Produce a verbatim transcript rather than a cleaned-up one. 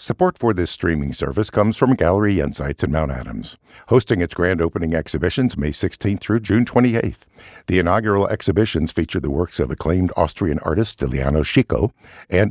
Support for this streaming service comes from Gallery Insights in Mount Adams, hosting its grand opening exhibitions May sixteenth through June twenty-eighth. The inaugural exhibitions feature the works of acclaimed Austrian artist Liliano Chico and